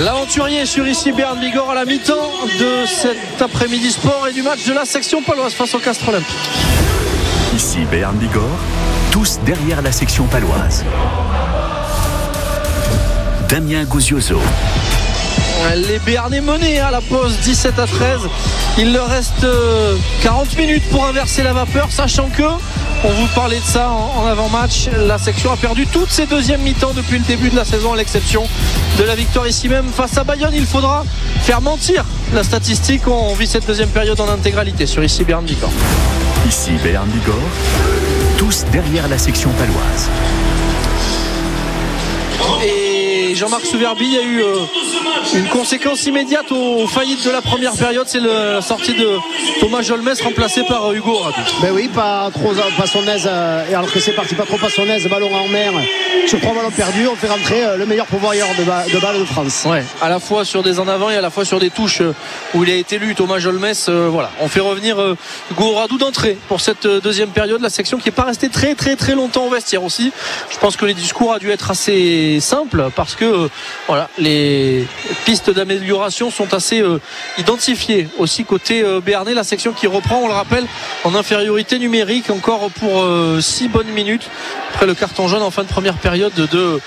L'aventurier sur ici Béarn Bigorre à la mi-temps de cet après-midi sport et du match de la section paloise face au Castres Olympique. Ici Béarn Bigorre, tous derrière la section paloise. Damien Gozioso. Les Béarnais menés à la pause 17-13. Il leur reste 40 minutes pour inverser la vapeur, sachant que, on vous parlait de ça en avant-match, la section a perdu toutes ses deuxièmes mi-temps depuis le début de la saison, à l'exception de la victoire ici même face à Bayonne. Il faudra faire mentir la statistique. On vit cette deuxième période en intégralité sur ici Béarn Bigorre. Ici Béarn Bigorre, tous derrière la section paloise. Et Jean-Marc Souverbi, il y a eu une conséquence immédiate aux faillites de la première période, c'est la sortie de Thomas Jolmes remplacé par Hugo Radou. Ben oui, pas son aise, et alors que c'est parti pas trop pas son aise, ballon en mer sur 3 ballons perdus, on fait rentrer le meilleur pourvoyeur de balles de France. Ouais, à la fois sur des en avant et à la fois sur des touches où il a été lu Thomas Jolmes. Voilà, on fait revenir Hugo Radou d'entrée pour cette deuxième période, la section qui n'est pas restée très très très longtemps au vestiaire aussi. Je pense que les discours a dû être assez simples parce que voilà, les pistes d'amélioration sont assez identifiées aussi côté béarnais. La section qui reprend, on le rappelle, en infériorité numérique encore pour 6 bonnes minutes après le carton jaune en fin de première période de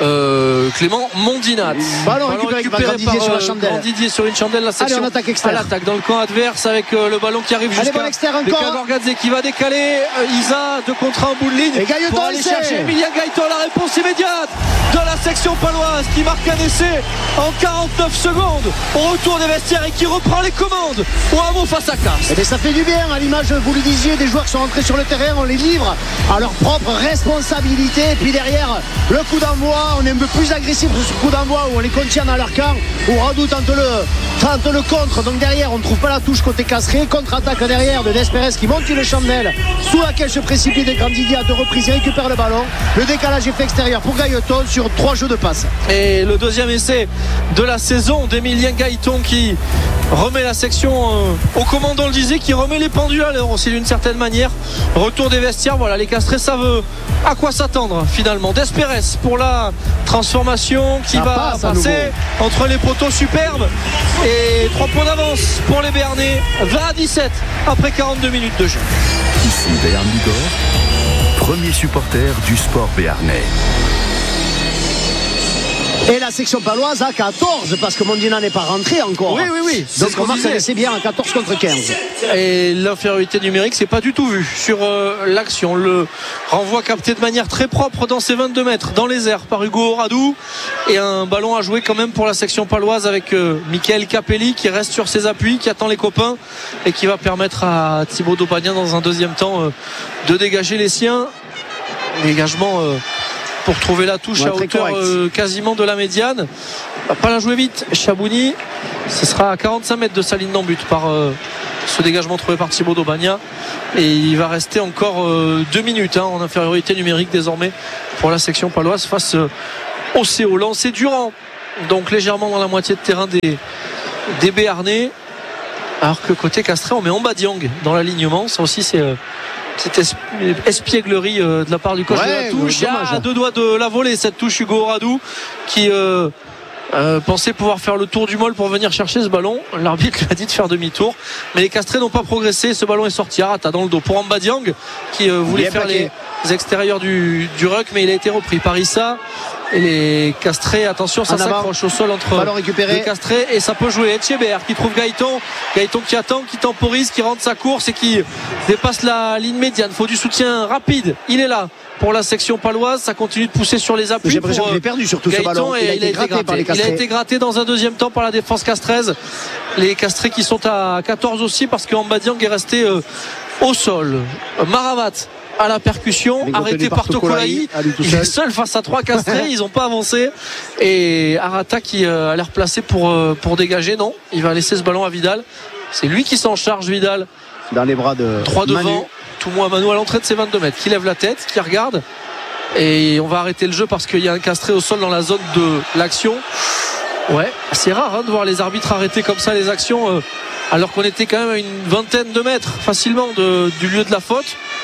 Clément Mondinat. Ballon récupéré par Grand Didier sur une chandelle. La section à l'attaque dans le camp adverse avec le ballon qui arrive jusqu'à Orgadze qui va décaler Isa 2 contre 1 en bout de ligne pour aller chercher Emilien Gaëtan. La réponse immédiate de la section paloise qui marque un essai en 49 secondes au retour des vestiaires et qui reprend les commandes au hameau face à Castres. Et bien ça fait du bien à l'image, vous le disiez, des joueurs qui sont rentrés sur le terrain, on les livre à leur propre responsabilité, et puis derrière le coup d'envoi, on est un peu plus agressif sur ce coup d'envoi où on les contient dans leur camp, où Radou tente le contre, donc derrière on ne trouve pas la touche côté Castres, contre-attaque derrière de Desperes qui monte une chandelle sous laquelle se précipite des Grand Didier à 2 reprises, il récupère le ballon, le décalage est fait extérieur pour Gaëton sur 3 jeux de passe. Et le deuxième essai de la saison d'Emilien Gaëton qui remet la section au commandant, le disait, qui remet les pendules à l'heure aussi d'une certaine manière. Retour des vestiaires, voilà, les Castres savent à quoi s'attendre finalement. Desperes pour la transformation qui va passer entre les poteaux, superbe, et 3 points d'avance pour les Béarnais, 20-17 après 42 minutes de jeu. Ici Béarn Bigorre, premier supporter du sport béarnais. Et la section paloise à 14 parce que Mondina n'est pas rentré encore. Oui. Donc on marque un essai bien à 14 contre 15. Et l'infériorité numérique, c'est pas du tout vu sur l'action. Le renvoi capté de manière très propre dans ses 22 mètres dans les airs par Hugo Radou, et un ballon à jouer quand même pour la section paloise avec Michael Capelli qui reste sur ses appuis, qui attend les copains et qui va permettre à Thibaut Daupagnan dans un deuxième temps de dégager les siens. Dégagement pour trouver la touche à hauteur quasiment de la médiane. Va pas la jouer vite Chabouni, ce sera à 45 mètres de sa ligne d'en but par ce dégagement trouvé par Thibaut Daupagnan, et il va rester encore 2 minutes en infériorité numérique désormais pour la section paloise face au CO. Lancé Durand, donc légèrement dans la moitié de terrain des Béarnais, alors que côté Castres on met Mbadiang dans l'alignement. Ça aussi c'est cette espièglerie de la part du coach de la touche. Il y a 2 doigts de la volée cette touche, Hugo Radou qui pensait pouvoir faire le tour du môle pour venir chercher ce ballon. L'arbitre lui a dit de faire demi-tour, mais les Castrés n'ont pas progressé. Ce ballon est sorti à Rata dans le dos pour Mbadiang qui voulait faire les extérieurs du ruck, mais il a été repris par Issa. Et les Castrés, attention, ça s'accroche au sol entre les Castrés et ça peut jouer. Etchebert qui trouve Gaëton qui attend, qui temporise, qui rentre sa course et qui dépasse la ligne médiane. Faut du soutien rapide, il est là pour la section paloise. Ça continue de pousser sur les appuis. J'ai l'impression qu'il est perdu surtout ce ballon. Et il a été gratté par les Castrés. Il a été gratté dans un deuxième temps par la défense castraise. Les Castrés qui sont à 14 aussi parce que Mbadiang est resté au sol. Maravat à la percussion, arrêté par Tokolaï, il est seul face à 3 Castrés. Ils n'ont pas avancé, et Arata qui a l'air placé pour dégager. Non, il va laisser ce ballon à Vidal, c'est lui qui s'en charge. Vidal dans les bras de 3 devant, tout moins Manu à l'entrée de ses 22 mètres, qui lève la tête, qui regarde, et on va arrêter le jeu parce qu'il y a un Castré au sol dans la zone de l'action. Ouais, c'est rare de voir les arbitres arrêter comme ça les actions alors qu'on était quand même à une vingtaine de mètres facilement du lieu de la faute.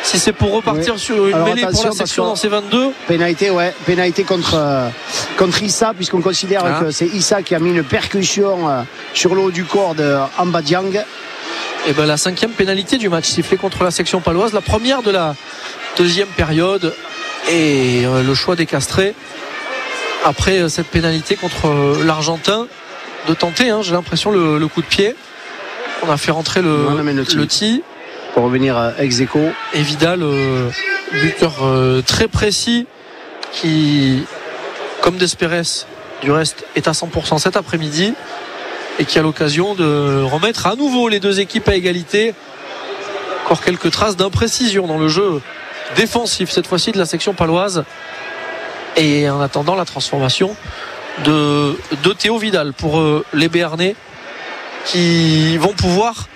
Si c'est pour repartir sur une mêlée pour la section dans ces 22. Pénalité contre Issa, puisqu'on considère que c'est Issa qui a mis une percussion sur le haut du corps de Ambadiang. Et ben la 5e pénalité du match sifflée contre la section paloise, la première de la deuxième période, et le choix des Castrés après cette pénalité contre l'Argentin de tenter, j'ai l'impression, le coup de pied. On a fait rentrer le tee pour revenir ex aequo. Et Vidal, buteur très précis, qui, comme Desperes du reste, est à 100% cet après-midi, et qui a l'occasion de remettre à nouveau les deux équipes à égalité. Encore quelques traces d'imprécision dans le jeu défensif, cette fois-ci de la section paloise, et en attendant la transformation de Théo Vidal pour les Béarnais, qui vont pouvoir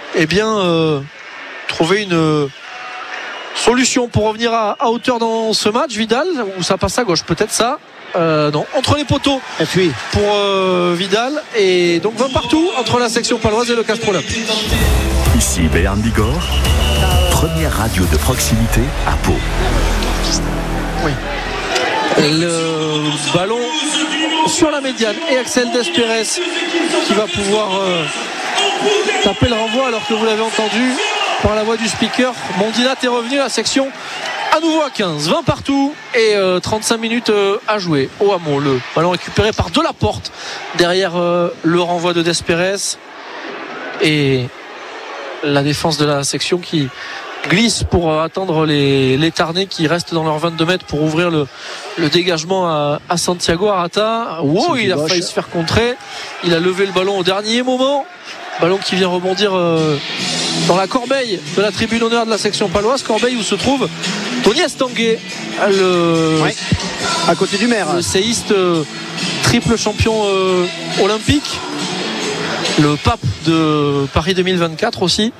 trouver une solution pour revenir à hauteur dans ce match. Vidal, ou ça passe à gauche, peut-être ça. Non, entre les poteaux pour Vidal, et donc 20 partout entre la section paloise et le Castrolop. Ici Béarn Bigorre, première radio de proximité à Pau. Oui. Le ballon sur la médiane et Axel Desperes qui va pouvoir taper le renvoi, alors que vous l'avez entendu par la voix du speaker, Mondinat est revenu, la section à nouveau à 15, 20 partout et 35 minutes à jouer au Hameau. Le ballon récupéré par Delaporte derrière le renvoi de Desperes, et la défense de la section qui glisse pour attendre les Tarnais qui restent dans leurs 22 mètres pour ouvrir le dégagement à Santiago Arata. Wow, il a failli se faire contrer, il a levé le ballon au dernier moment, ballon qui vient rebondir dans la corbeille de la tribune honneur de la section paloise, corbeille où se trouve Tony Estanguet, à côté du maire, le séiste triple champion olympique, le pape de Paris 2024 aussi,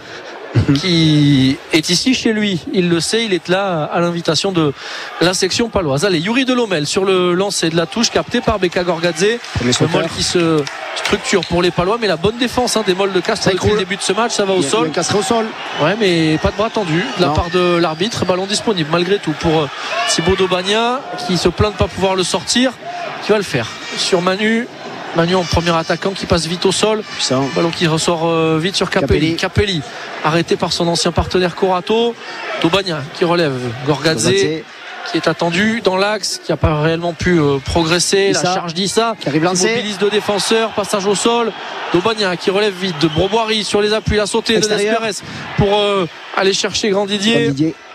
qui est ici chez lui, il le sait, il est là à l'invitation de la section paloise. Allez, Yuri Delhommel sur le lancer de la touche, capté par Beka Gorgadze, le Moll qui se structure pour les Palois, mais la bonne défense des Molles de Castres depuis le début de ce match, ça va au sol. Castré au sol. Ouais, mais pas de bras tendu de la part de l'arbitre. Ballon disponible malgré tout pour Thibaut Daubagna, qui se plaint de ne pas pouvoir le sortir, qui va le faire sur Manu en premier attaquant, qui passe vite au sol. Puissant. Ballon qui ressort vite sur Capelli. Capelli arrêté par son ancien partenaire Corato. Daubagna qui relève Gorgadze, qui est attendu dans l'axe, qui n'a pas réellement pu progresser. La charge d'Issa qui arrive lancé, mobilise deux défenseurs, passage au sol. Daubagna qui relève vite de Broboiry sur les appuis, la sautée de Desperes pour aller chercher Grand Didier.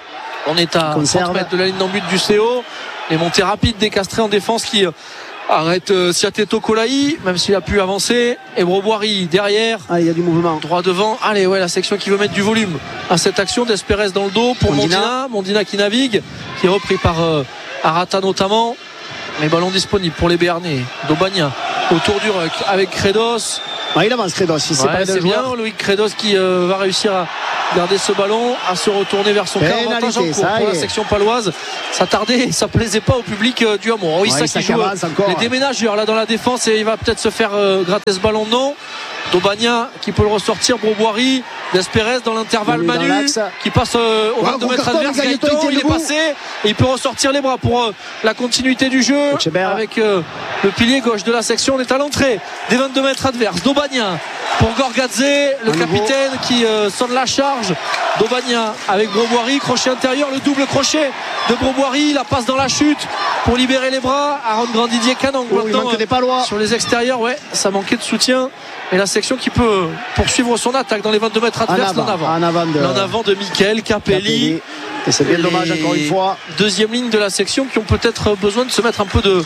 On est à 30 mètres de la ligne d'en but du CO. Les montées rapides des Castrés en défense qui arrête Siateto Kolaï, même s'il a pu avancer, et Broboiry derrière. Il y a du mouvement droit devant. Allez, la section qui veut mettre du volume à cette action. Desperes dans le dos pour Mondina qui navigue, qui est repris par Arata notamment. Les ballons disponibles pour les Béarnais. Daubagna autour du ruck avec Credos. Il avance Credos, c'est bien. Loïc Credos qui va réussir à garder ce ballon, à se retourner vers son camp. Avantage en cours pour la section paloise. Ça tardait, ça plaisait pas au public du Hameau. Ça qui joue les déménageurs là dans la défense, et il va peut-être se faire gratter ce ballon. Non, Daubagna qui peut le ressortir. Broboiry, Desperes dans l'intervalle, Manu qui passe au 22 mètres adverse. Gaëtan, il est passé et il peut ressortir les bras pour la continuité du jeu avec le pilier gauche de la section. On est à l'entrée des 22 mètres adverses. Daubagna pour Gorgadze, le capitaine qui sonne la charge. Daubagna avec Broboiry, crochet intérieur, le double crochet de Broboiry, la passe dans la chute pour libérer les bras. Aaron Grandidier Canang maintenant sur les extérieurs. Ça manquait de soutien, et la section qui peut poursuivre son attaque dans les 22 mètres adverses. L'en avant de Mickaël Capelli. Et c'est bien dommage encore une fois. Deuxième ligne de la section qui ont peut-être besoin de se mettre un peu de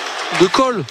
colle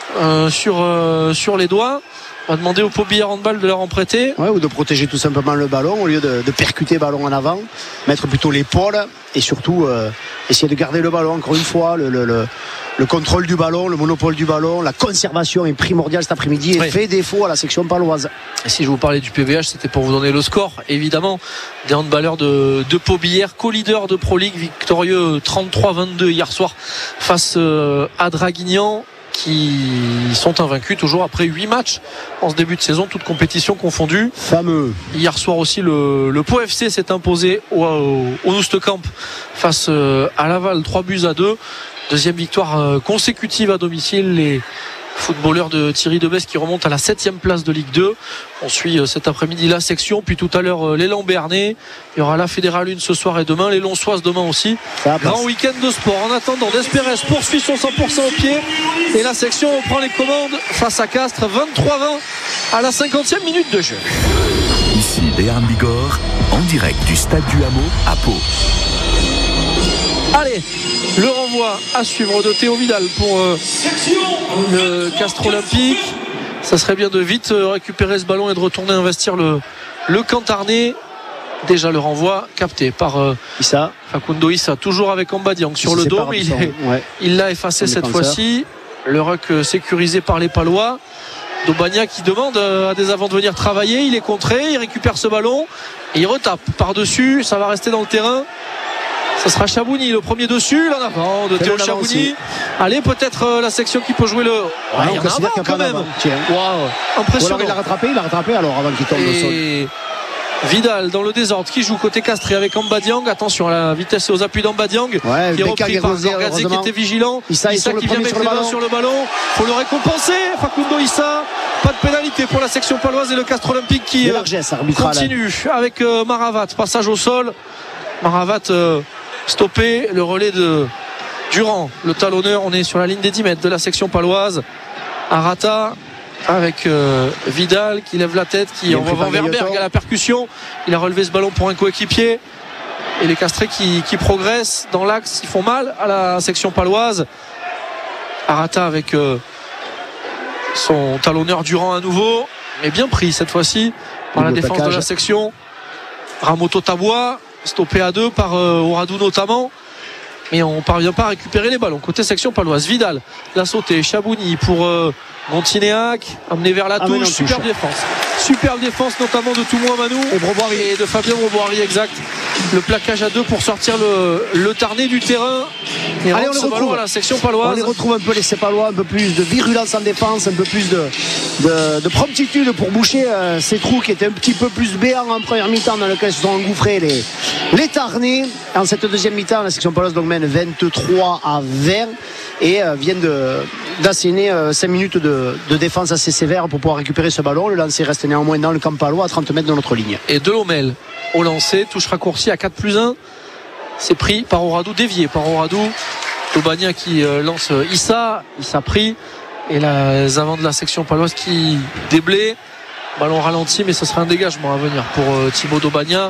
sur les doigts. On va demander au Pau Billard Handball de leur en prêter. Ou de protéger tout simplement le ballon au lieu de percuter le ballon en avant, mettre plutôt l'épaule, et surtout essayer de garder le ballon. Encore une fois, le contrôle du ballon, le monopole du ballon, la conservation est primordiale cet après-midi et fait défaut à la section paloise. Et si je vous parlais du PVH, c'était pour vous donner le score, évidemment, des handballeurs de Pau Billard, co-leader de Pro League, victorieux 33-22 hier soir face à Draguignan. qui sont invaincus toujours après 8 matchs en ce début de saison, toutes compétitions confondues. Fameux. Hier soir aussi, le Pau FC s'est imposé au Noustecamp face à Laval, 3-2. Deuxième victoire consécutive à domicile. Les footballeurs de Thierry Debès qui remontent à la 7e place de Ligue 2. On suit cet après-midi la section, puis tout à l'heure l'élan Béarnais. Il y aura la Fédérale 1 ce soir et demain, les Lonsoises demain aussi. Grand week-end de sport. En attendant, D'Espérès poursuit son 100% au pied et la section prend les commandes face à Castres, 23-20 à la 50e minute de jeu. Ici Béarn Bigorre, en direct du stade du Hameau à Pau. Allez, le renvoi à suivre de Théo Vidal pour le Castres Olympique. Ça serait bien de vite récupérer ce ballon et de retourner investir le Cantarnais. Déjà le renvoi capté par Issa. Facundo Issa, toujours avec Amba Diang sur le dos, mais il l'a effacé cette fois-ci. Le ruck sécurisé par les Palois. Dobagna qui demande à des avants de venir travailler. Il est contré, il récupère ce ballon et il retape par-dessus. Ça va rester dans le terrain. Ça sera Chabouni le premier dessus, là en avant de Théo Chabouni. Allez, peut-être la section qui peut jouer le. Il y en a avant quand même. Wow, impressionnant. Il a rattrapé alors avant qu'il tombe au sol. Vidal dans le désordre qui joue côté Castré avec Amba Diang. Attention à la vitesse et aux appuis d'Amba Diang, qui est repris par Gorgadze qui était vigilant. Issa qui vient mettre les mains sur le ballon. Il faut le récompenser. Facundo Issa. Pas de pénalité pour la section paloise et le Castres Olympique qui continue avec Maravat. Passage au sol. Maravat stoppé. Le relais de Durand, le talonneur. On est sur la ligne des 10 mètres de la section paloise. Arata avec Vidal qui lève la tête, qui envoie Van Verberg à la percussion. Il a relevé ce ballon pour un coéquipier. Et les Castrés qui progressent dans l'axe, ils font mal à la section paloise. Arata avec son talonneur Durand à nouveau, mais bien pris cette fois-ci par la défense de la section. Ramoto Tabois stoppé à 2 par Ouradou notamment, mais on ne parvient pas à récupérer les ballons côté section paloise. Vidal l'a sauté, Chabouni pour Montinéac, amené vers la touche. Superbe défense notamment de Toumou Manou et de Fabien Broboiry, exact. Le plaquage à 2 pour sortir le Tarnais du terrain et rendre ce ballon à la section paloise. On les retrouve un peu les Palois, un peu plus de virulence en défense, un peu plus de promptitude pour boucher ces trous qui étaient un petit peu plus béants en première mi-temps, dans lequel se sont engouffrés les Tarnais. En cette deuxième mi-temps, la section paloise donc mène 23-20 et viennent d'asséner 5 minutes de défense assez sévère pour pouvoir récupérer ce ballon. Le lancer reste néanmoins dans le camp palois à 30 mètres de notre ligne. Et Delhommel au lancer, touche raccourcie à 4+1. C'est pris par Ouradou, dévié par Ouradou. Dobagna qui lance Issa pris. Et les avants de la section paloise qui déblaient. Ballon ralenti, mais ce sera un dégagement à venir pour Thibaut Dobagna.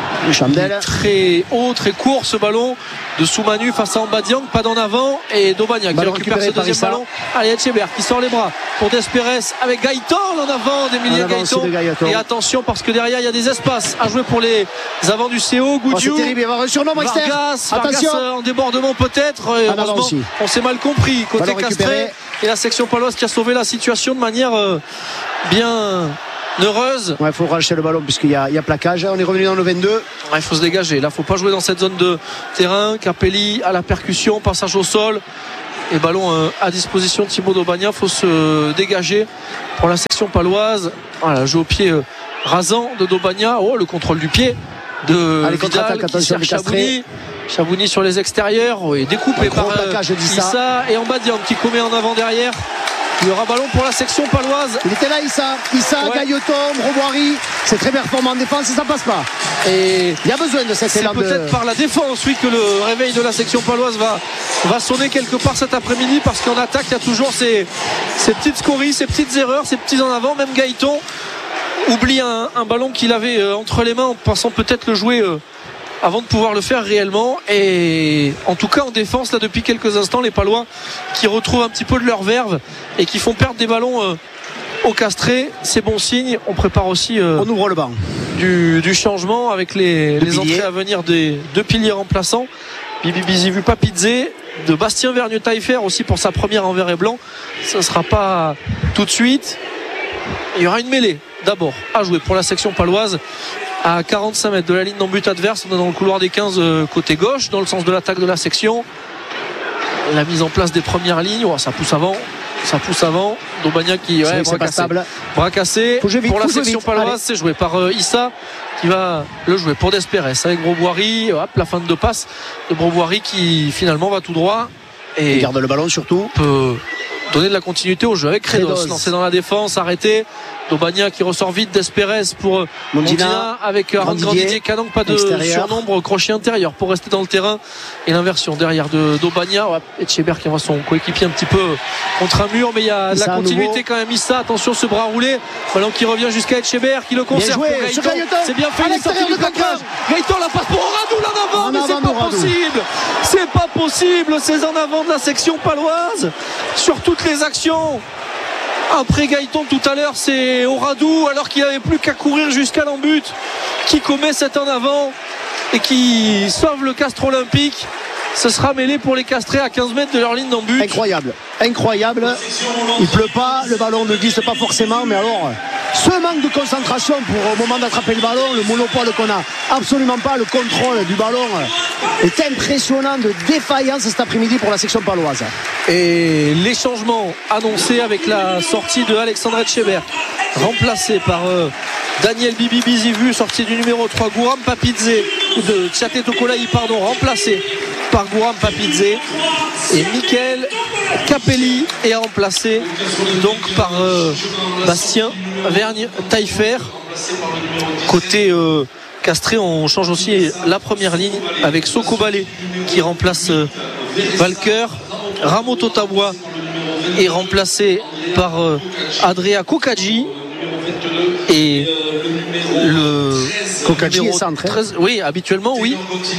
Très haut, très court ce ballon de Soumanu face à Amba Diang, pas d'en avant, et Dobagna qui récupère ce deuxième ballon. Allez, Etchebert qui sort les bras pour D'Espérès avec Gaëtan en avant d'Emilien Gaëtan. Et attention parce que derrière il y a des espaces à jouer pour les avants du CO. Goudiou, Vargas en débordement peut-être. On s'est mal compris côté Castré et la section paloise qui a sauvé la situation de manière bien heureuse. Il faut racheter le ballon puisqu'il y a plaquage. On est revenu dans le 22. Il faut se dégager. Là, il ne faut pas jouer dans cette zone de terrain. Capelli à la percussion, passage au sol. Et ballon à disposition de Thibaut Dobagna. Il faut se dégager pour la section paloise. Voilà, jeu au pied rasant de Dobagna. Oh, le contrôle du pied de Vidal qui sert Chabouni. Chabouni sur les extérieurs. Oui, découpé par Issa et Amba Diang qui commet en avant derrière. Il y aura ballon pour la section paloise. Il était là Issa, Gailleton, Broboiry. C'est très performant en défense et ça passe pas. Et il y a besoin de cette élan. C'est peut-être par la défense que le réveil de la section paloise va sonner quelque part cet après-midi, parce qu'en attaque il y a toujours ces petites scories, ces petites erreurs, ces petits en avant. Même Gailleton oublie un ballon qu'il avait entre les mains en pensant peut-être le jouer avant de pouvoir le faire réellement. Et en tout cas en défense là depuis quelques instants, les Palois qui retrouvent un petit peu de leur verve et qui font perdre des ballons au Castré, c'est bon signe. On prépare aussi on ouvre le banc du changement avec les entrées à venir des 2 piliers remplaçants, Bibi Bizivu Papidze, de Bastien Vergne-Taillefer aussi pour sa première en vert et blanc. Ça ne sera pas tout de suite. Il y aura une mêlée d'abord à jouer pour la section paloise à 45 mètres de la ligne d'en-but adverse. On est dans le couloir des 15 côté gauche, dans le sens de l'attaque de la section. La mise en place des premières lignes, ça pousse avant. ça pousse avant. D'Aubagnat qui bras cassé pour la section paloise. C'est joué par Issa qui va le jouer pour Desperes avec Broboiry. Hop, la fin de passe de Broboiry qui finalement va tout droit et garde le ballon surtout, peut donner de la continuité au jeu avec Credos lancé dans la défense, arrêté. D'Aubagnat qui ressort vite, Desperes pour Mondina avec Aaron Grandidier. Canon, pas de surnombre, crochet intérieur pour rester dans le terrain et l'inversion derrière d'Aubagnat. Etcheber qui envoie son coéquipier un petit peu contre un mur, mais il y a de la continuité quand même. Issa, attention ce bras roulé, ballon qui revient jusqu'à Etcheber qui le conserve pour Gaëtan. C'est bien fait, il est sorti du plaquage. Gaëtan la passe pour Oradou, là en avant, mais c'est pas possible. C'est pas possible, c'est en avant de la section paloise sur toutes les actions. Après Gaëtan tout à l'heure, c'est Oradou, alors qu'il n'avait plus qu'à courir jusqu'à l'embut, qui commet cet en avant et qui sauve le Castres olympique. Ce sera mêlé pour les Castrés à 15 mètres de leur ligne d'embut. Incroyable. Il pleut pas, le ballon ne glisse pas forcément, mais alors ce manque de concentration pour au moment d'attraper le ballon, le monopole qu'on a absolument pas, le contrôle du ballon est impressionnant de défaillance cet après-midi pour la section paloise. Et les changements annoncés avec la sortie de Alexandre Etcheber, remplacé par Daniel Bibi Bizivu, sorti du numéro 3, Gouram Papidze de Tchate Tokolaï, remplacé par Gouram Papidze, et Mickaël Capelli est remplacé donc par Bastien Vergne Taillefer. Côté Castré, on change aussi la première ligne avec Soko Balé qui remplace Valker. Ramo Totabois est remplacé par Adria Kokadji, et le Kokadji est centré. Oui, habituellement oui.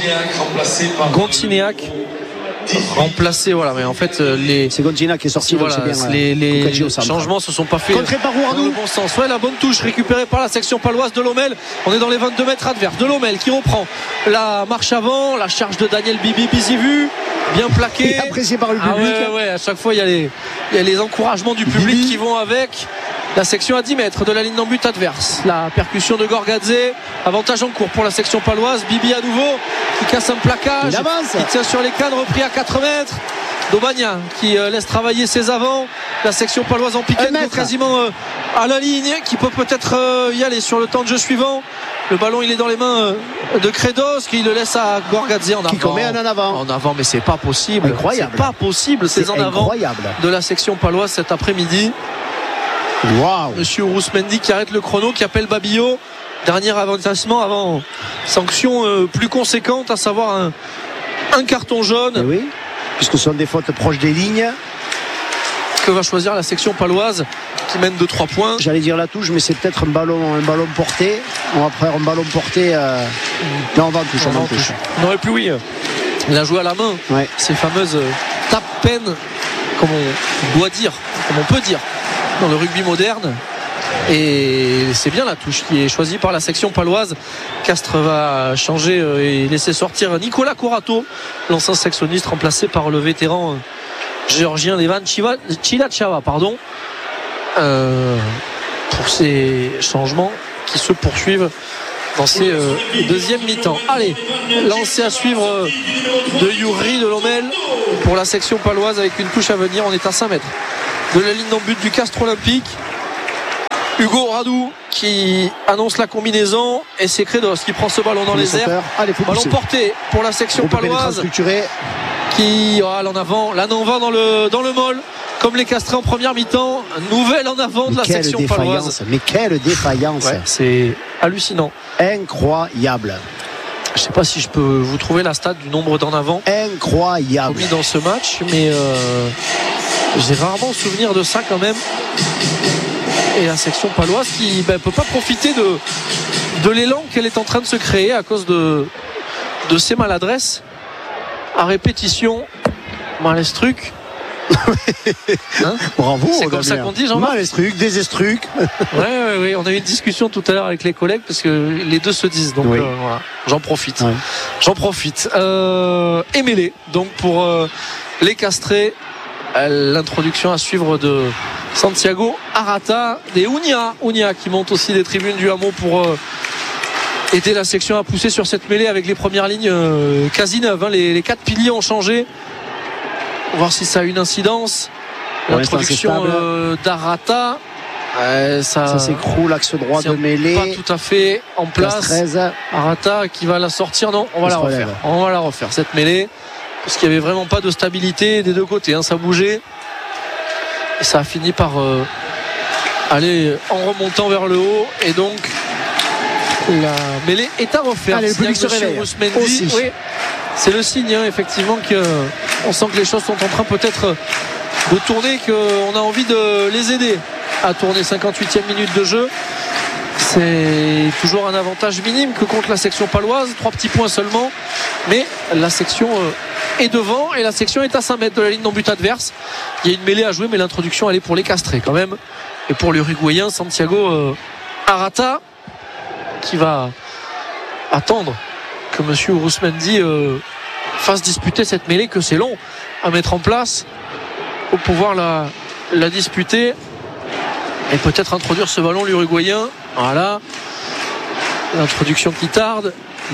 Gontineac remplacé, voilà, mais en fait c'est Gontineac qui est sorti, voilà, donc c'est bien, les changements se sont pas faits dans le bon sens. Ouais, la bonne touche récupérée par la section paloise. Delhommel, on est dans les 22 mètres adverses. Delhommel qui reprend la marche avant, la charge de Daniel Bibi Bizivu, bien plaqué, apprécié par le public. Ouais, à chaque fois il y a les encouragements du public Bibi qui vont avec. La section à 10 mètres de la ligne d'embut adverse. La percussion de Gorgadze. Avantage en cours pour la section paloise. Bibi à nouveau qui casse un plaquage, qui tient sur les cannes, repris à 4 mètres. D'Aubagnat qui laisse travailler ses avants. La section paloise en piquet quasiment à la ligne, qui peut peut-être y aller sur le temps de jeu suivant. Le ballon il est dans les mains de Credos, qui le laisse à Gorgadze en avant. Qui commet un en avant. En avant, mais c'est pas possible. Incroyable. C'est pas possible, c'est en avant de la section paloise cet après-midi. Wow. Monsieur Rousmendi qui arrête le chrono, qui appelle Babillot. Dernier avertissement avant sanction plus conséquente, à savoir un carton jaune. Et oui, puisque ce sont des fautes proches des lignes. Que va choisir la section paloise qui mène de 3 points. J'allais dire la touche, mais c'est peut-être un ballon porté. On va faire un ballon porté. Non, on va en touche. On aurait pu, oui. Il a joué à la main. Ouais. Ces fameuses tape-peine, comme on doit dire, comme on peut dire dans le rugby moderne, et c'est bien la touche qui est choisie par la section paloise. Castres va changer et laisser sortir Nicolas Corato, l'ancien saxoniste, remplacé par le vétéran géorgien Levan Chilachava, pour ces changements qui se poursuivent dans ces deuxième mi-temps. Allez, lancé à suivre de Yuri Delhommel pour la section paloise avec une touche à venir. On est à 5 mètres de la ligne d'embut du Castres olympique. Hugo Oradou qui annonce la combinaison, et c'est Credos qui prend ce ballon dans les airs. Ballon porté pour la section paloise qui en avant, là on va dans le molle comme les Castrés en première mi-temps. Nouvelle en avant de la section paloise. Mais quelle défaillance, c'est hallucinant, incroyable. Je ne sais pas si je peux vous trouver la stat du nombre d'en avant incroyable commis dans ce match, mais j'ai rarement souvenir de ça quand même. Et la section paloise qui ne peut pas profiter de l'élan qu'elle est en train de se créer à cause de ses maladresses à répétition. Malestruc. Hein, bravo. C'est comme ça qu'on dit, Jean-Marc. Malestruc, Désestruc. Oui. On a eu une discussion tout à l'heure avec les collègues parce que les deux se disent. Donc voilà, j'en profite. Ouais. Et mêlé donc pour les Castrés. L'introduction à suivre de Santiago Arata, des Ounia qui monte aussi des tribunes du hameau pour aider la section à pousser sur cette mêlée avec les premières lignes quasi neuves. Les 4 piliers ont changé. On va voir si ça a une incidence. L'introduction d'Arata. Ça s'écroule, axe droit de mêlée. Pas tout à fait en place. 13. Arata qui va la sortir. Non, on va la refaire. On va la refaire cette mêlée. Parce qu'il n'y avait vraiment pas de stabilité des deux côtés. Ça bougeait. Et ça a fini par aller en remontant vers le haut. Et donc, la mêlée est à refaire. Allez, le public se réveille aussi. Oui, c'est le signe, effectivement, qu'on sent que les choses sont en train peut-être de tourner, qu'on a envie de les aider à tourner. 58e minute de jeu. C'est toujours un avantage minime que contre la section paloise. 3 petits points seulement. Mais la section est devant et la section est à 5 mètres de la ligne non but adverse. Il y a une mêlée à jouer, mais l'introduction elle est pour les castrés quand même. Et pour l'Uruguayen Santiago Arata, qui va attendre que M. Uruzmendi fasse disputer cette mêlée, que c'est long à mettre en place pour pouvoir la disputer et peut-être introduire ce ballon l'Uruguayen. Voilà, l'introduction qui tarde.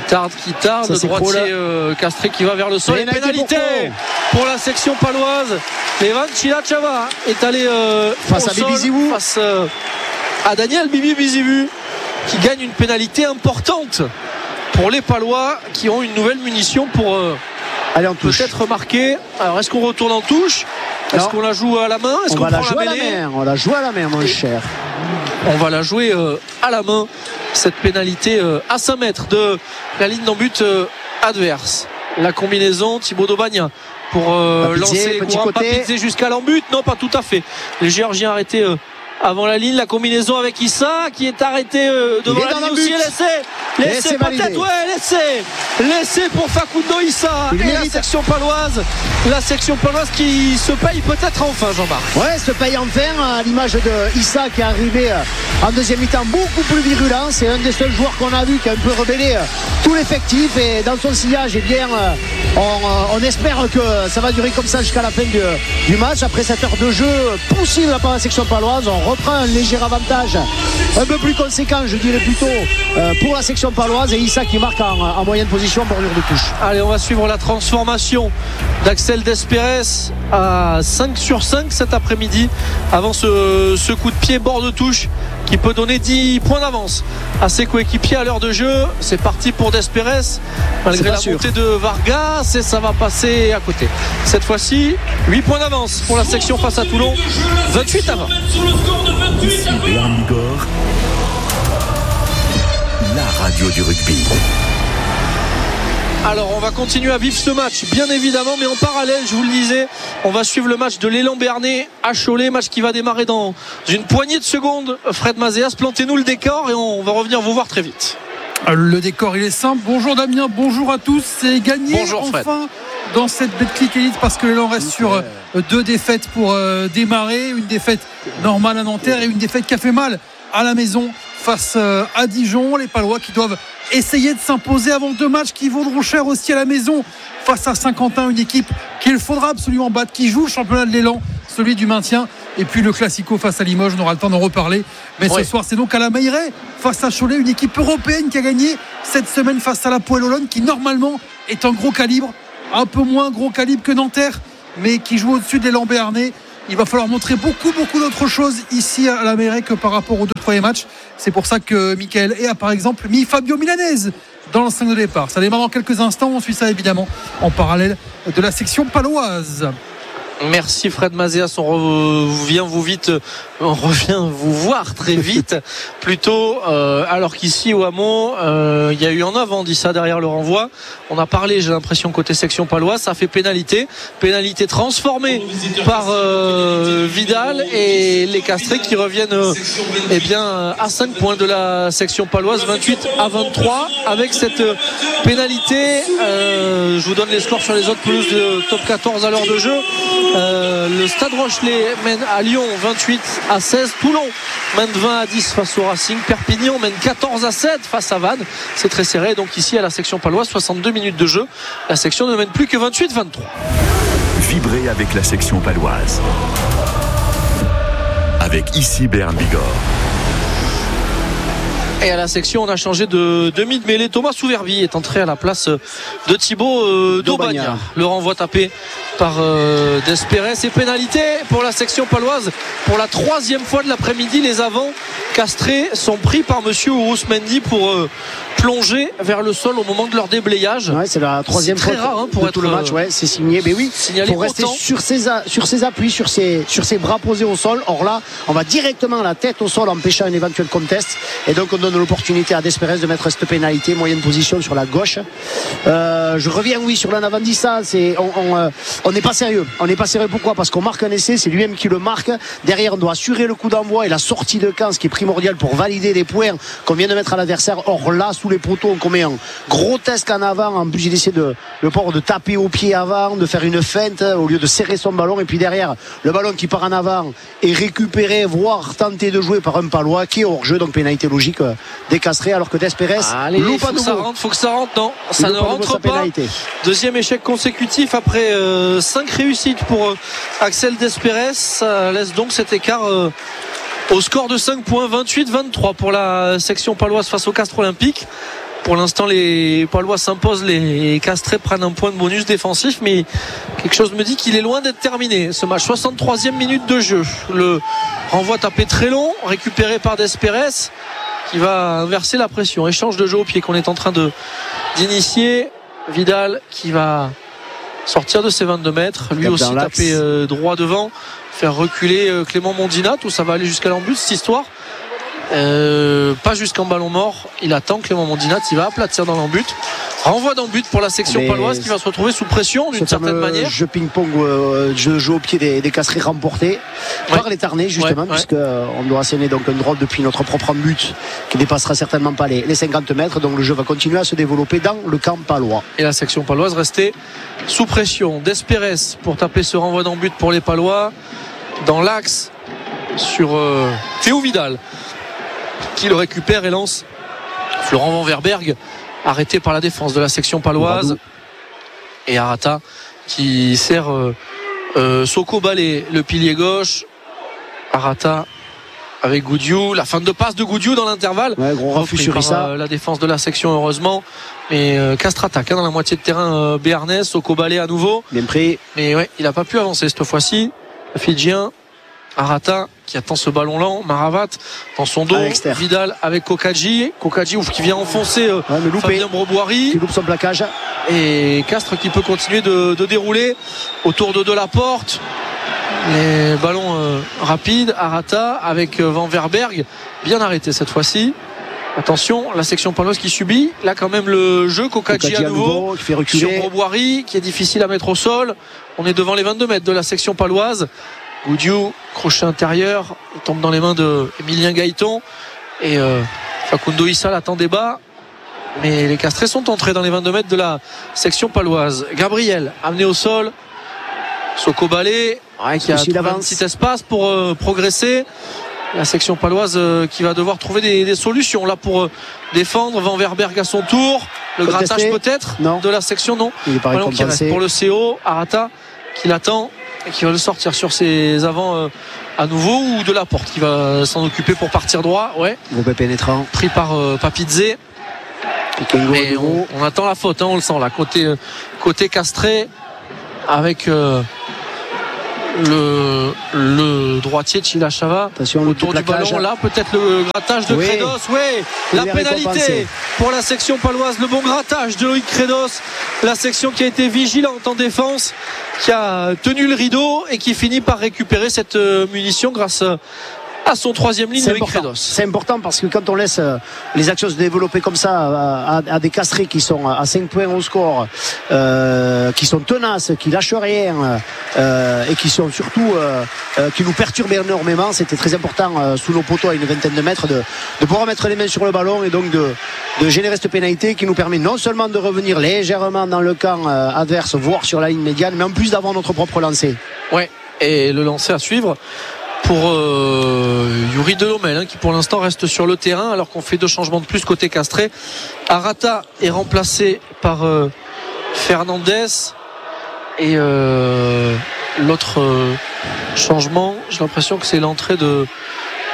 Le droitier castré qui va vers le sol. Et pénalité pour la section paloise. Levan Chilachava est allé face à Bibi-Zibou, face à Daniel Bibi-Zibou, qui gagne une pénalité importante pour les Palois, qui ont une nouvelle munition pour peut-être marquer. Alors est-ce qu'on retourne en touche? Est-ce qu'on la joue à la main? Est-ce qu'on prend la mêlée? On la joue à la main, mon cher. On va la jouer à la main, cette pénalité à 5 mètres de la ligne d'en but adverse. La combinaison Thibaut Daubagna pour lancer Papizé jusqu'à l'embut. Non, pas tout à fait. Les Géorgiens arrêtés avant la ligne. La combinaison avec Issa qui est arrêté devant la ligne aussi. Laissez peut-être, laissez pour Facundo Issa. Et la section paloise qui se paye peut-être enfin, Jean-Marc. Ouais, se paye enfin, à l'image de Issa qui est arrivé en deuxième mi-temps beaucoup plus virulent. C'est un des seuls joueurs qu'on a vu qui a un peu rebellé tout l'effectif, et dans son sillage, on espère que ça va durer comme ça jusqu'à la fin du match. Après cette heure de jeu poussive par la section paloise, on reprend un léger avantage un peu plus conséquent, je dirais plutôt, pour la section paloise, et Issa qui marque en moyenne position, bordure de touche. Allez, on va suivre la transformation d'Axel Desperes à 5 sur 5 cet après-midi, avant ce coup de pied bord de touche qui peut donner 10 points d'avance à ses coéquipiers à l'heure de jeu. C'est parti pour Desperes malgré la montée de Vargas, et ça va passer à côté. Cette fois-ci 8 points d'avance pour la section face à Toulon, 28 à 20. Ici Béarn Bigorre, la radio du rugby. Alors on va continuer à vivre ce match bien évidemment, mais en parallèle, je vous le disais, on va suivre le match de l'Élan Béarnais à Cholet, match qui va démarrer dans une poignée de secondes. Fred Mazéas, plantez-nous le décor et on va revenir vous voir très vite. Le décor il est simple. Bonjour Damien, bonjour à tous. C'est gagné. Bonjour Fred. Enfin dans cette Betclic Elite, parce que l'Élan reste sur 2 défaites pour démarrer. Une défaite normale à Nanterre et une défaite qui a fait mal à la maison face à Dijon. Les Palois qui doivent essayer de s'imposer avant 2 matchs qui vaudront cher aussi à la maison face à Saint-Quentin, une équipe qu'il faudra absolument battre, qui joue le championnat de l'Élan, celui du maintien, et puis le Classico face à Limoges. On aura le temps d'en reparler, mais ce soir c'est donc à la Meilleray face à Cholet, une équipe européenne qui a gagné cette semaine face à la Poel Olonne, qui normalement est en gros calibre, un peu moins gros calibre que Nanterre, mais qui joue au-dessus de l'Élan Béarnais. Il va falloir montrer beaucoup d'autres choses ici à la Meilleray que par rapport aux 2 premiers matchs. C'est pour ça que Michael a par exemple mis Fabio Milanese dans le 5 de départ. Ça démarre dans quelques instants. On suit ça évidemment en parallèle de la section paloise. Merci Fred Mazéas, on revient vous voir très vite plutôt, alors qu'ici au Hameau il y a eu en avant dit ça derrière le renvoi. On a parlé, j'ai l'impression, côté section paloise, ça fait pénalité transformée par Vidal, et les Castrés qui reviennent à 5 points de la section paloise, 28 à 23 avec cette pénalité. Je vous donne les scores sur les autres pelouses de top 14 à l'heure de jeu. Le Stade Rochelet mène à Lyon 28 à 16, Toulon mène 20 à 10 face au Racing, Perpignan mène 14 à 7 face à Vannes. C'est très serré, donc ici à la section paloise, 62 minutes de jeu, la section ne mène plus que 28-23. Vibrez avec la section paloise, avec ici Béarn Bigorre. Et à la section, on a changé de demi de mêlée. Thomas Souverbi est entré à la place de Thibaut Daubagna. Le renvoi tapé par Desperes et pénalité pour la section paloise. Pour la 3e fois de l'après-midi, les avants castrés sont pris par monsieur Ourous-Mendy pour plonger vers le sol au moment de leur déblayage. Ouais, c'est la 3e fois rare, pour de tout le match. Ouais, c'est signé. Mais oui, il faut rester sur ses appuis, sur ses bras posés au sol. Or là, on va directement la tête au sol, empêchant un éventuel contest. Et donc on donne l'opportunité à Desperes de mettre cette pénalité, moyenne position sur la gauche. Je reviens sur l'Anavandissa. On n'est pas sérieux. On n'est pas sérieux. Pourquoi ? Parce qu'on marque un essai, c'est lui-même qui le marque. Derrière, on doit assurer le coup d'envoi et la sortie de camp, ce qui est primordial pour valider les points qu'on vient de mettre à l'adversaire. Or là, sous les poteaux, on commet un grotesque en avant. En plus, il essaie de taper au pied avant, de faire une feinte au lieu de serrer son ballon. Et puis derrière, le ballon qui part en avant est récupéré, voire tenté de jouer par un Palois qui est hors jeu. Donc pénalité logique des Castrés, alors que Desperes loupe à nouveau. Faut que ça rentre. Non, ça ne rentre pas. Deuxième échec consécutif après 5 réussites pour Axel Desperes. Ça laisse donc cet écart au score de 5 points, 28-23 pour la section paloise face au Castres Olympique. Pour l'instant, les Palois s'imposent, les Castrés prennent un point de bonus défensif, mais quelque chose me dit qu'il est loin d'être terminé. Ce match, 63e minute de jeu. Le renvoi tapé très long, récupéré par Desperes, qui va inverser la pression. Échange de jeu au pied qu'on est en train d'initier. Vidal qui va sortir de ses 22 mètres, lui aussi taper droit devant, faire reculer Clément Mondina. Tout ça va aller jusqu'à l'embut cette histoire. Pas jusqu'en ballon mort. Il attend Clément Mondinat, il va aplatir dans l'embut. Renvoi d'embut pour la section paloise qui va se retrouver sous pression d'une certaine manière. Jeu ping-pong, jeu au pied des Castrés remporté par les Tarnais justement, puisqu'on doit asséner donc un drop depuis notre propre but qui dépassera certainement pas les 50 mètres. Donc le jeu va continuer à se développer dans le camp palois. Et la section paloise restée sous pression. Desperes pour taper ce renvoi d'embut pour les Palois dans l'axe sur Théo Vidal, qui le récupère et lance Florent Vanverberg, arrêté par la défense de la section paloise. Et Arata qui sert Soko Balé, le pilier gauche. Arata avec Goudiou, la fin de passe de Goudiou dans l'intervalle. Gros refus sur Issa. La défense de la section heureusement. Mais Castres attaque dans la moitié de terrain béarnais. Soko Balé à nouveau. Bien pris. Mais il n'a pas pu avancer cette fois-ci. Le Fidjien. Arata qui attend ce ballon lent, Maravat dans son dos, Vidal avec Kokadji qui vient enfoncer Fabien Broboiry, qui loupe son plaquage, et Castres qui peut continuer de dérouler autour de la porte. Les ballons rapides, Arata avec Vanverberg bien arrêté cette fois-ci. Attention, la section paloise qui subit là quand même le jeu. Kokadji à nouveau qui fait reculer sur Broboiry qui est difficile à mettre au sol. On est devant les 22 mètres de la section paloise. Goudiou, crochet intérieur, il tombe dans les mains de Emilien Gaëton et Facundo Issa l'attend des bas, mais les Castrés sont entrés dans les 22 mètres de la section paloise. Gabriel amené au sol, Soko Balé qui a trouvé un petit espace pour progresser. La section paloise qui va devoir trouver des solutions là pour défendre. Vanverberg à son tour, le grattage peut-être de la section, non, il est pas ballon qui reste pour le CO. Arata qui l'attend et qui va le sortir sur ses avants à nouveau, ou de la porte qui va s'en occuper pour partir droit. Gros pénétrant pris par Papidze. Mais on attend la faute, on le sent là côté Castré avec le droitier de Chilachava autour du ballon. Là peut-être le grattage de Credos. La pénalité pour la section paloise, le bon grattage de Loïc Credos, la section qui a été vigilante en défense, qui a tenu le rideau et qui finit par récupérer cette munition grâce à son troisième ligne. C'est important parce que quand on laisse les actions se développer comme ça à des Castrés qui sont à 5 points au score, qui sont tenaces, qui lâchent rien, et qui sont surtout qui nous perturbent énormément, c'était très important sous nos poteaux à une vingtaine de mètres de pouvoir mettre les mains sur le ballon et donc de générer cette pénalité qui nous permet non seulement de revenir légèrement dans le camp adverse, voire sur la ligne médiane, mais en plus d'avoir notre propre lancer. Et le lancer à suivre pour Yuri Delhommel, qui pour l'instant reste sur le terrain alors qu'on fait 2 changements de plus côté Castré. Arata est remplacé par Fernandez et l'autre changement, j'ai l'impression que c'est l'entrée de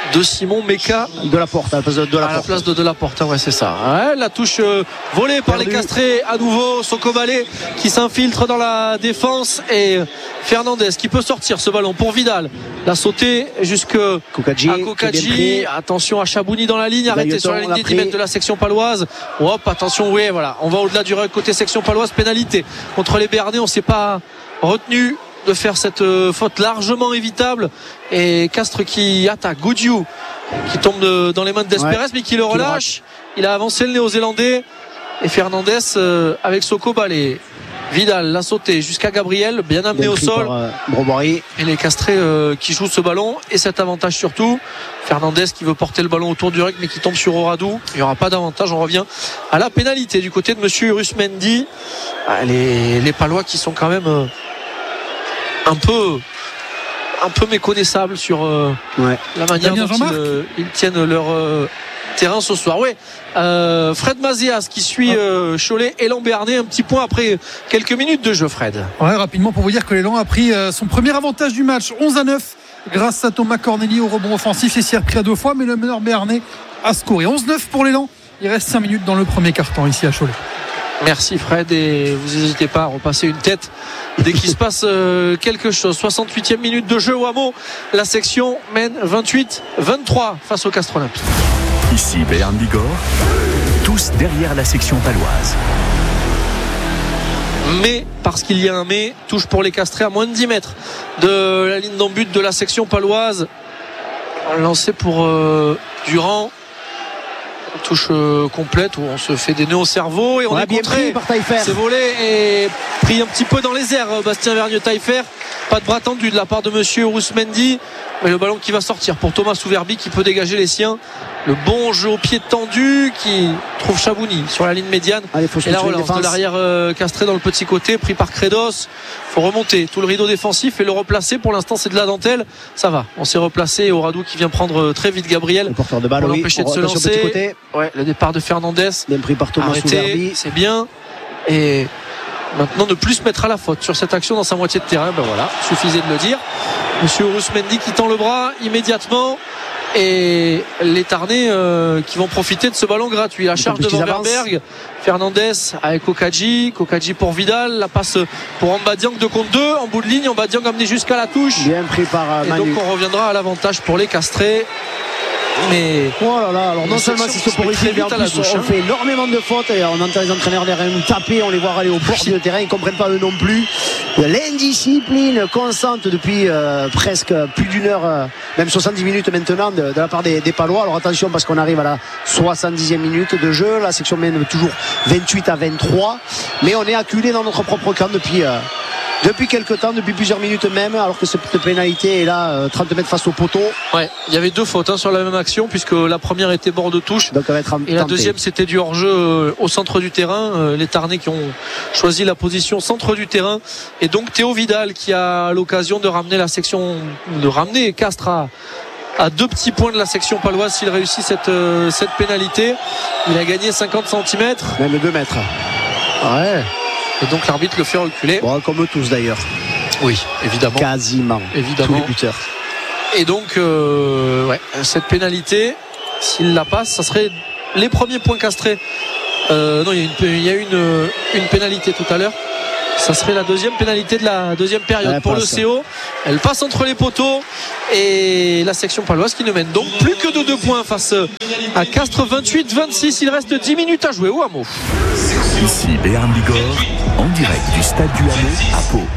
de Simon Meka de la Porte, à la place de la Porte, ouais, c'est ça. Ouais, la touche volée par les Castrés à nouveau. Sokobalé qui s'infiltre dans la défense et Fernandez qui peut sortir ce ballon pour Vidal. La sauter jusque à Kokadji. Attention à Chabouni dans la ligne, arrêté sur la ligne des 10 mètres de la section paloise. Hop, attention, oui, voilà. On va au-delà du rug côté section paloise. Pénalité contre les Béarnais. On ne s'est pas retenu de faire cette faute largement évitable, et Castres qui attaque. Goudiou qui tombe dans les mains de Desperes, mais qui le relâche. Il a avancé le Néo-Zélandais, et Fernandez avec Sokobalé. Vidal l'a sauté jusqu'à Gabriel, bien amené au sol, et les Castrés qui jouent ce ballon, et cet avantage surtout. Fernandez qui veut porter le ballon autour du rug, mais qui tombe sur Oradou. Il n'y aura pas d'avantage. On revient à la pénalité du côté de monsieur Urusmendi. Les Palois qui sont quand même un peu méconnaissables sur la manière dont ils tiennent leur terrain ce soir. Fred Mazéas qui suit Cholet, Élan Béarnais, un petit point après quelques minutes de jeu. Fred, rapidement pour vous dire que l'Élan a pris son premier avantage du match, 11-9, grâce à Thomas Corneli au rebond offensif, et s'y est repris à 2 fois, mais le meneur Béarnais a scoré. 11-9 pour l'Élan. Il reste 5 minutes dans le premier quart-temps ici à Cholet. Merci Fred, et vous n'hésitez pas à repasser une tête dès qu'il se passe quelque chose. 68e minute de jeu au Hameau. La section mène 28-23 face au Castres Olympique. Ici Béarn Bigorre, tous derrière la section paloise. Mais, parce qu'il y a un mais, touche pour les Castrés à moins de 10 mètres de la ligne d'en but de la section paloise. Lancé pour Durand. Touche complète où on se fait des nœuds au cerveau, et on est contré. C'est volé et pris un petit peu dans les airs, Bastien Vergnieux-Taillefer. Pas de bras tendu de la part de monsieur Urusmendi, mais le ballon qui va sortir pour Thomas Souverbi qui peut dégager les siens. Le bon jeu au pied tendu qui trouve Chabouni sur la ligne médiane. Et la relance de l'arrière Castré dans le petit côté, pris par Credos. Faut remonter tout le rideau défensif et le replacer. Pour l'instant c'est de la dentelle, ça va, on s'est replacé. Oradou qui vient prendre très vite Gabriel, le porteur de balle, pour l'empêcher de se lancer. Le départ de Fernandez bien pris par Thomas Souverbi, c'est bien. Et maintenant ne plus se mettre à la faute sur cette action dans sa moitié de terrain. Voilà, suffisait de le dire. Monsieur Urusmendi qui tend le bras immédiatement, et les Tarnais qui vont profiter de ce ballon gratuit. La charge de Vandenberg, Fernandez avec Kokadji pour Vidal, la passe pour Ambadiang 2 contre 2 en bout de ligne. Ambadiang amené jusqu'à la touche, bien pris par Manu. Et donc on reviendra à l'avantage pour les Castrés. Mais alors non seulement c'est soporifique, mais en plus on fait énormément de fautes, et on entend les entraîneurs derrière nous taper, on les voit aller au bord du terrain, ils ne comprennent pas eux non plus. L'indiscipline constante depuis presque plus d'une heure, même 70 minutes maintenant, de la part des Palois. Alors attention, parce qu'on arrive à la 70e minute de jeu, la section mène toujours 28-23, mais on est acculé dans notre propre camp depuis quelques temps, depuis plusieurs minutes même, alors que cette pénalité est là, 30 mètres face au poteau. Il y avait 2 fautes sur la même action, puisque la première était bord de touche, donc et la deuxième c'était du hors-jeu au centre du terrain. Les Tarnais qui ont choisi la position centre du terrain, et donc Théo Vidal qui a l'occasion de ramener Castres à 2 petits points de la section paloise s'il réussit cette pénalité. Il a gagné 50 cm, même 2 mètres. Et donc l'arbitre le fait reculer. Comme tous d'ailleurs. Oui, évidemment. Quasiment. Évidemment. Tous les buteurs. Et donc, cette pénalité, s'il la passe, ça serait les premiers points Castrés. Non, il y a une pénalité tout à l'heure. Ça serait la deuxième pénalité de la deuxième période pour le CO. Elle passe entre les poteaux, et la section paloise qui ne mène donc plus que de 2 points face à Castres. 28-26. Il reste 10 minutes à jouer au Hameau. Ici Béarn Bigorre, en direct du stade du Hameau à Pau.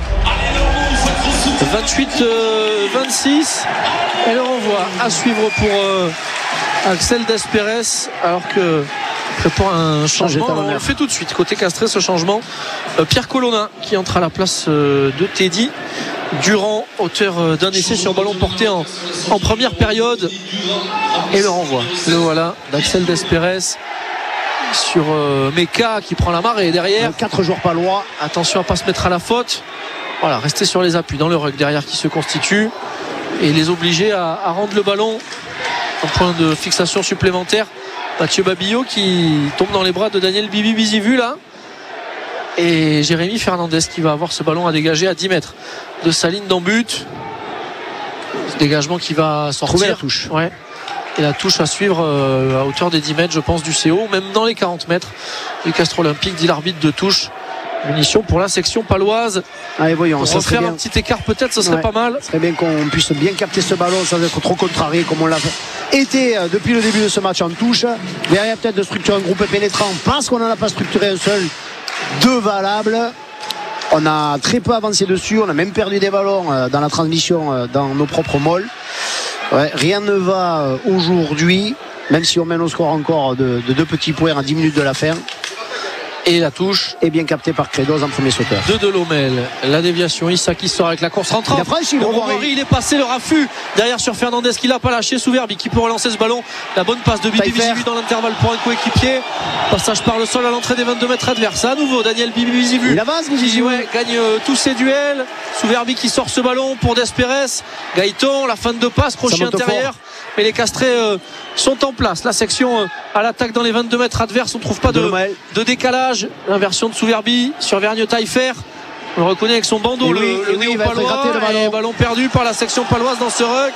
28-26. Et le renvoi à suivre pour Axel Desperes, alors que prépare un changement. On le fait tout de suite côté Castré, ce changement. Pierre Colonna qui entre à la place de Teddy Durand, auteur d'un essai sur ballon porté en première période. Et le renvoi, le voilà, d'Axel Desperes sur Meka qui prend la marée derrière. 4 joueurs palois. Attention à ne pas se mettre à la faute. Voilà, rester sur les appuis dans le rug derrière qui se constitue, et les obliger à rendre le ballon en point de fixation supplémentaire. Mathieu Babillot qui tombe dans les bras de Daniel Bibi Bizivu là, et Jérémy Fernandez qui va avoir ce ballon à dégager à 10 mètres de sa ligne d'en but. Dégagement qui va sortir. Trouver la touche. Ouais. Et la touche à suivre à hauteur des 10 mètres, je pense, du CO, même dans les 40 mètres du Castres Olympique, dit l'arbitre de touche. Munition pour la section paloise. Allez, voyons, pour ça refaire serait un bien. petit écart, peut-être, ce serait pas mal. Ce serait bien qu'on puisse bien capter ce ballon sans être trop contrarié, comme on l'a été depuis le début de ce match en touche. Derrière, peut-être de structurer un groupe pénétrant, parce qu'on n'en a pas structuré un seul. 2 valables. On a très peu avancé dessus. On a même perdu des ballons dans la transmission, dans nos propres molles. Ouais, rien ne va aujourd'hui, même si on mène au score encore de 2 petits points à 10 minutes de la fin. Et la touche est bien captée par Credos en premier sauteur. De Delhommel. La déviation, Issa qui sort avec la course rentrante. Il est passé, le raffut derrière sur Fernandez qui l'a pas lâché. Souverbi qui peut relancer ce ballon. La bonne passe de Bibi Bizivu dans l'intervalle pour un coéquipier. Passage par le sol à l'entrée des 22 mètres adverses. À nouveau Daniel Bibi Bizivu. Il avance, qui gagne tous ses duels. Souverbi qui sort ce ballon pour Desperes. Gaëton, la fin de passe, crochet intérieur. Mais les Castrés sont en place. La section à l'attaque dans les 22 mètres adverses. On ne trouve pas de décalage. L'inversion de Souverbi sur Vergne Taillefer. On le reconnaît avec son bandeau, le néo-palois. Ballon perdu par la section paloise dans ce ruck.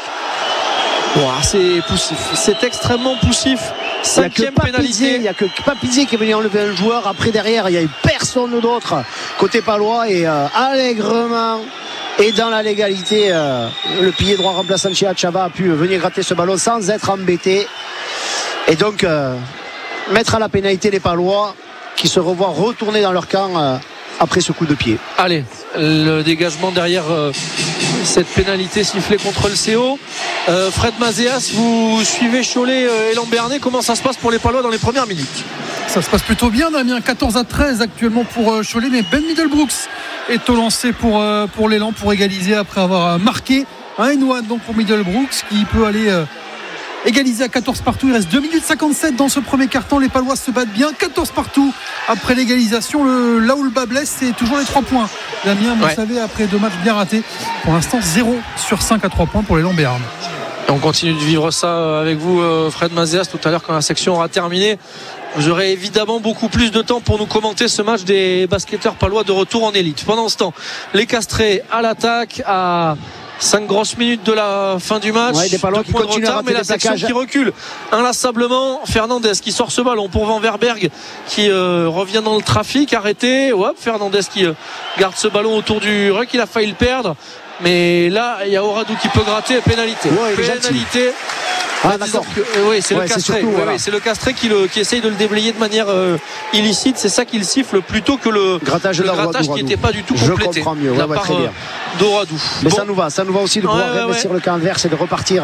C'est poussif. C'est extrêmement poussif. 5e pénalité. Il n'y a que Papizé qui est venu enlever un joueur. Après, derrière, il n'y a eu personne d'autre côté palois. Et allègrement et dans la légalité, le pilier droit remplaçant chez Chava a pu venir gratter ce ballon sans être embêté. Et donc, mettre à la pénalité les palois qui se revoient retourner dans leur camp après ce coup de pied. Allez, le dégagement derrière cette pénalité sifflée contre le CO. Fred Mazéas, vous suivez Cholet et Lambernet. Comment ça se passe pour les palois dans les premières minutes? Ça se passe plutôt bien, Damien. 14-13 actuellement pour Cholet, mais Ben Middlebrooks est au lancer pour l'élan pour égaliser après avoir marqué un N1 donc pour Middlebrooks qui peut aller égalisé à 14 partout. Il reste 2 minutes 57 dans ce premier quart-temps. Les Palois se battent bien. 14 partout après l'égalisation. Là où le bas blesse, c'est toujours les 3 points. Damien, vous savez, après 2 matchs bien ratés, pour l'instant 0 sur 5 à 3 points pour les Lambéards. On continue de vivre ça avec vous, Fred Mazéas, tout à l'heure quand la section aura terminé. Vous aurez évidemment beaucoup plus de temps pour nous commenter ce match des basketteurs palois de retour en élite. Pendant ce temps, les Castrés à l'attaque, à 5 grosses minutes de la fin du match. Des Palois qui continuent à rater mais la section qui recule inlassablement. Fernandez qui sort ce ballon pour Van Verberg qui revient dans le trafic, arrêté. Fernandez qui garde ce ballon autour du ruck. Il a failli le perdre. Mais là, il y a Oradou qui peut gratter. Pénalité. Pénalité. D'accord. C'est le Castré. C'est le Castré qui essaye de le déblayer de manière illicite. C'est ça qu'il siffle plutôt que le grattage qui n'était pas du tout complété. Je comprends mieux. De la part d'Oradou. Mais ça nous va aussi de pouvoir réinvestir le camp adverse et de repartir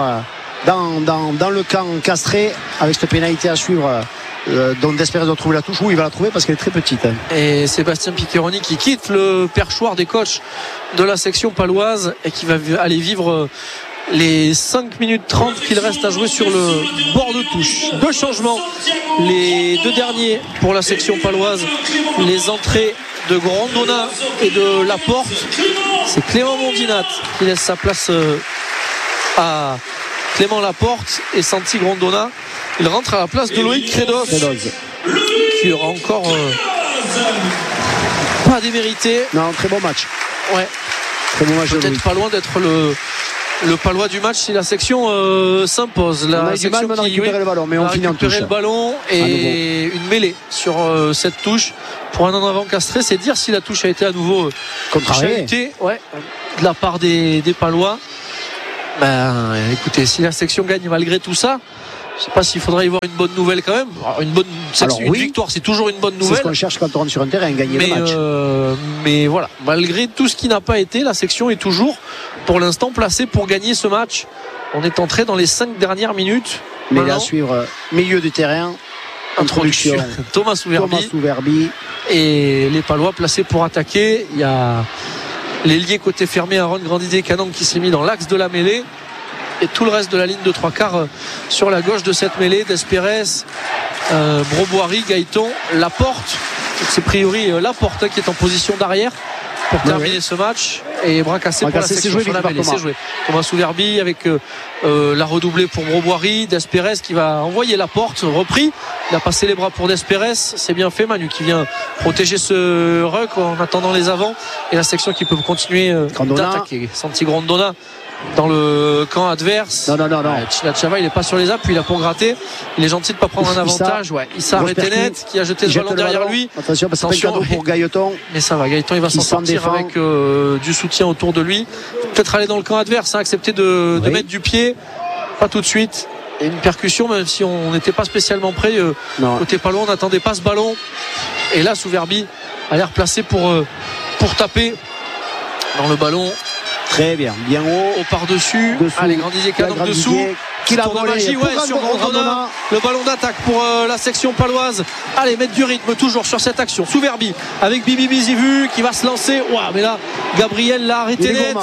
dans le camp castré avec cette pénalité à suivre. dont Desperes doit trouver la touche. Où il va la trouver parce qu'elle est très petite. Et Sébastien Piccheroni qui quitte le perchoir des coachs de la section paloise et qui va aller vivre les 5 minutes 30 qu'il reste à jouer sur le bord de touche. 2 changements, les 2 derniers pour la section paloise. Les entrées de Grandona et de Laporte. C'est Clément Mondinat qui laisse sa place à Clément Laporte et Santi Grandona. Il rentre à la place de Loïc Credos qui aura encore pas démérité. Non, très bon match. Très bon match. Peut-être pas loin d'être le palois du match si la section s'impose. On a eu du mal à récupérer le ballon, mais on finit en touche. Le ballon et une mêlée sur cette touche pour un en avant castré. C'est dire si la touche a été à nouveau chahutée de la part des palois. Écoutez, si la section gagne malgré tout ça, je ne sais pas s'il faudrait y voir une bonne nouvelle quand même. Une victoire, c'est toujours une bonne nouvelle. C'est ce qu'on cherche quand on rentre sur un terrain, gagner le match. Mais voilà, malgré tout ce qui n'a pas été, la section est toujours pour l'instant placée pour gagner ce match. On est entré dans les 5 dernières minutes. Mais là, suivre milieu du terrain, introduction Thomas Souverbi et les Palois placés pour attaquer. Il y a l'ailier côté fermé Aaron Grandidé Canon qui s'est mis dans l'axe de la mêlée. Et tout le reste de la ligne de 3/4 sur la gauche de cette mêlée. Desperes, Broboiry, Gaëton, Laporte. C'est a priori Laporte qui est en position d'arrière pour terminer ce match. Et bras cassés pour la section sur la mêlée. C'est joué. Thomas Souverbi avec la redoublée pour Broboiry. Desperes qui va envoyer Laporte. Repris. Il a passé les bras pour Desperes. C'est bien fait. Manu qui vient protéger ce ruck en attendant les avants. Et la section qui peut continuer d'attaquer. Santi Grandona dans le camp adverse. Non. Chilachava, il n'est pas sur les appuis, il a pour gratter. Il est gentil de ne pas prendre un avantage. Issa arrêté net, qui a jeté le ballon derrière lui. Attention, parce que c'est un cadeau pour Gailleton. Mais ça va, Gailleton, il va s'en sortir avec du soutien autour de lui. Peut-être aller dans le camp adverse, accepter de mettre du pied. Pas tout de suite. Et une percussion, même si on n'était pas spécialement prêt. Côté pas loin, on n'attendait pas ce ballon. Et là, Souverbi a l'air placé pour taper dans le ballon. Très bien haut. Au par-dessus. Allez, Grandizier qui a donc dessous. Qui l'a volé sur Grandona. Le ballon d'attaque pour la section paloise. Allez, mettre du rythme toujours sur cette action. Souverbi avec Bibi Bizivu qui va se lancer. Mais là, Gabriel l'a arrêté net.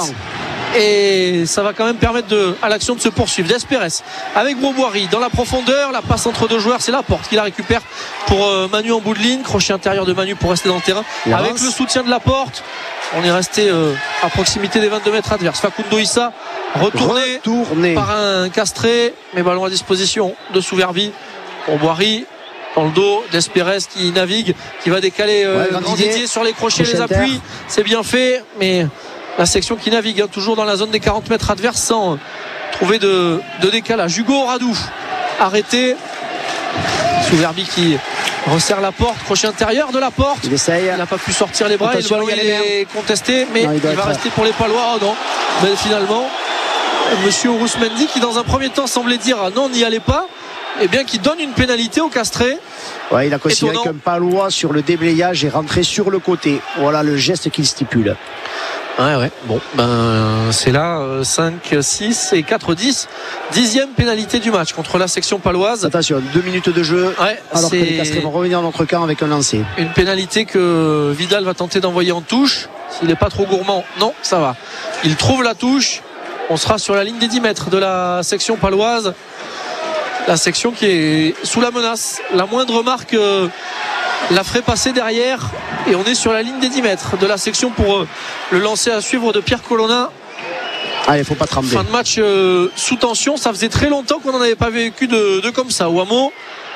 Et ça va quand même permettre à l'action de se poursuivre. Desperes avec Broboiry dans la profondeur, la passe entre deux joueurs, c'est Laporte qui la récupère pour Manu en bout de ligne, crochet intérieur de Manu pour rester dans le terrain avec le soutien de Laporte. On est resté à proximité des 22 mètres adverses. Facundo Issa retourné par un Castré, mais ballon à disposition de Souverbi. Broboiry dans le dos d'Esperes qui navigue, qui va décaler Grandizier sur les crochets, les appuis, c'est bien fait, mais la section qui navigue toujours dans la zone des 40 mètres adverses sans trouver de décalage. Hugo Radou arrêté. Souverbi qui resserre la porte, crochet intérieur de la porte. Il essaye. Il n'a pas pu sortir les bras. Attention, et le ballon est contesté, mais il va rester pour les Palois. Non, mais finalement, monsieur Ourous-Mendy qui dans un premier temps semblait dire non, n'y allez pas, et bien qui donne une pénalité au Castré. Il a considéré qu'un Palois sur le déblayage est rentré sur le côté. Voilà le geste qu'il stipule. Bon, c'est là 5, 6 et 4, 10. 10e pénalité du match contre la section paloise. Attention, 2 minutes de jeu. Alors que les Castrés vont revenir dans notre camp avec un lancer. Une pénalité que Vidal va tenter d'envoyer en touche. S'il n'est pas trop gourmand, non, ça va. Il trouve la touche. On sera sur la ligne des 10 mètres de la section paloise. La section qui est sous la menace. La moindre marque la ferait passer derrière, et on est sur la ligne des 10 mètres de la section pour le lancer à suivre de Pierre Colonna. Il faut pas trembler. Fin de match sous tension. Ça faisait très longtemps qu'on n'en avait pas vécu de comme ça. Ouamo,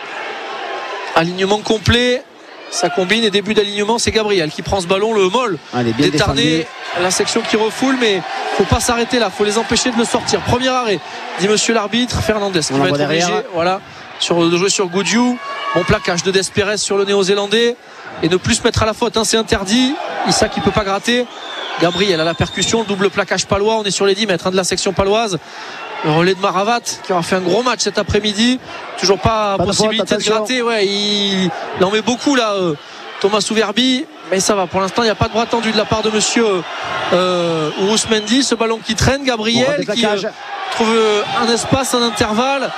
alignement complet, ça combine, et début d'alignement, c'est Gabriel qui prend ce ballon, le molle détarné. La section qui refoule, mais faut pas s'arrêter là, faut les empêcher de le sortir. Premier arrêt, dit monsieur l'arbitre. Fernandez qui va être obligé de jouer sur Goudiou. Bon plaquage de Desperes sur le néo-zélandais, et ne plus se mettre à la faute, c'est interdit. Issa qui peut pas gratter. Gabriel à la percussion, le double plaquage palois. On est sur les 10 mètres de la section paloise. Le relais de Maravat qui aura fait un gros match cet après-midi. Toujours pas possibilité de gratter. Il en met beaucoup là, Thomas Souverbi, mais ça va. Pour l'instant, il n'y a pas de bras tendu de la part de monsieur Ourous-Mendy. Ce ballon qui traîne, Gabriel qui trouve un espace, un intervalle,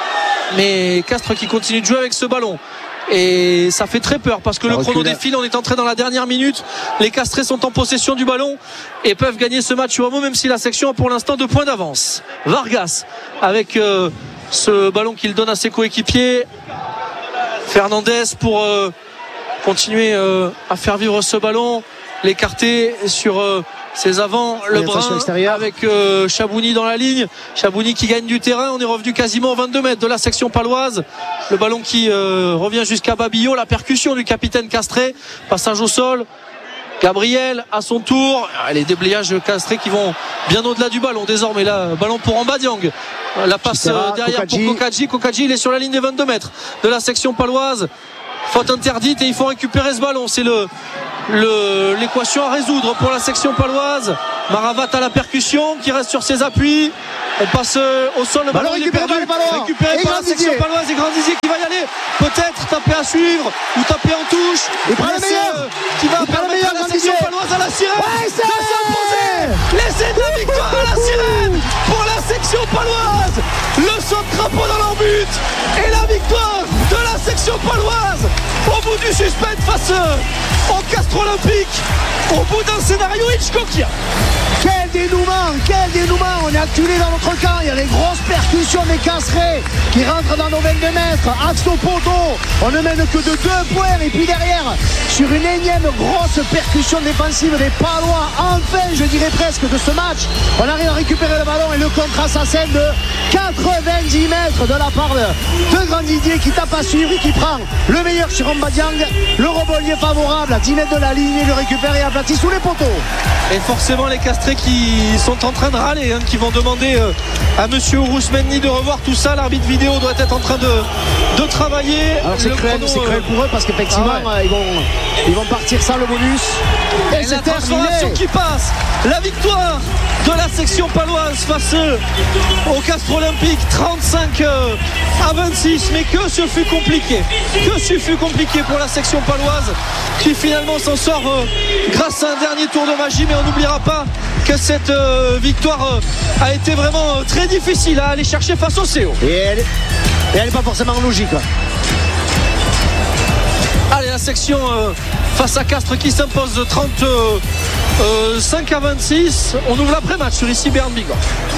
mais Castres qui continue de jouer avec ce ballon. Et ça fait très peur parce que le chrono défile. On est entré dans la dernière minute. Les Castrés sont en possession du ballon et peuvent gagner ce match au même si la section a pour l'instant 2 points d'avance. Vargas avec ce ballon qu'il donne à ses coéquipiers. Fernandez pour continuer à faire vivre ce ballon, l'écarter sur ses avants, le brin avec Chabouni dans la ligne. Chabouni qui gagne du terrain. On est revenu quasiment 22 mètres de la section paloise. Le ballon qui revient jusqu'à Babillot. La percussion du capitaine Castré. Passage au sol. Gabriel à son tour. Les déblayages Castré qui vont bien au-delà du ballon désormais. Là, ballon pour Amba Diang. La passe derrière pour Kokadji. Kokadji, il est sur la ligne des 22 mètres de la section paloise. Faute interdite et il faut récupérer ce ballon. C'est l'équation à résoudre pour la section paloise. Maravat à la percussion qui reste sur ses appuis. On passe au sol, le ballon il est perdu, récupéré par la section paloise, et Grandizier qui va y aller, peut-être taper à suivre ou taper en touche. Il prend le meilleur, qui va permettre à la section paloise à la sirène de s'imposer. L'essai de la victoire à la sirène pour la section paloise. Le saut de crapaud dans leur but et la victoire de la section paloise au bout du suspense face au Castres Olympique, au bout d'un scénario Hitchcockien. Quel dénouement, on est acculé dans notre camp. Il y a les grosses percussions des Castrés qui rentrent dans nos 22 mètres, axe au poteau, on ne mène que de 2 points, et puis derrière sur une énième grosse percussion défensive des Palois, enfin je dirais presque de ce match, on arrive à récupérer le ballon et le contre-assassin de 90 10 mètres de la part de Grand Didier qui tape à suivre et qui prend le meilleur sur Mbadiang. Le rebond est favorable à 10 mètres de la ligne, il le récupère et aplatit sous les poteaux. Et forcément les Castrés qui sont en train de râler, qui vont demander à monsieur Ourous-Mendy de revoir tout ça. L'arbitre vidéo doit être en train de travailler. Alors c'est cruel pour eux parce qu'effectivement ils vont partir sans le bonus. Et la transformation qui passe, la victoire de la section paloise face au Castres Olympique, 35 à 26. Mais que ce fut compliqué pour la section paloise qui finalement s'en sort grâce à un dernier tour de magie. Mais on n'oubliera pas que cette victoire a été vraiment très difficile à aller chercher face au CO. Et elle n'est pas forcément logique. Allez, la section face à Castres qui s'impose 35 à 26. On ouvre l'après-match sur ici Béarn Bigorre.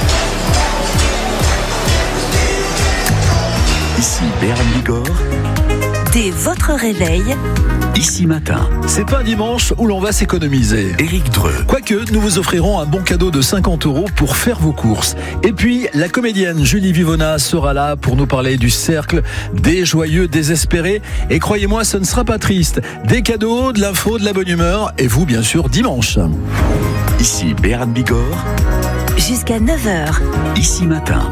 Ici Béarn Bigorre. Dès votre réveil, Ici Matin. C'est pas un dimanche où l'on va s'économiser. Éric Dreux. Quoique, nous vous offrirons un bon cadeau de 50 € pour faire vos courses. Et puis, la comédienne Julie Vivona sera là pour nous parler du cercle des joyeux désespérés. Et croyez-moi, ce ne sera pas triste. Des cadeaux, de l'info, de la bonne humeur. Et vous, bien sûr, dimanche. Ici Béarn Bigorre. jusqu'à 9h. Ici Matin.